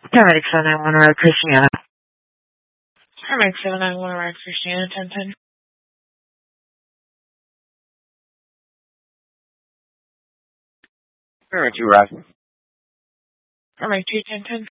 Paramedic 791 Road, Christiana. Paramedic 791 Road, Christiana, 1010. Paramedic 2 Roger. Paramedic 2, 1010.